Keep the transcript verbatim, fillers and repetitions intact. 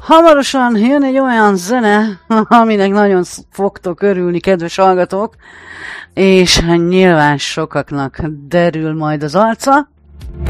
Hamarosan jön egy olyan zene, aminek nagyon fogtok örülni, kedves hallgatók, és nyilván sokaknak derül majd az arca.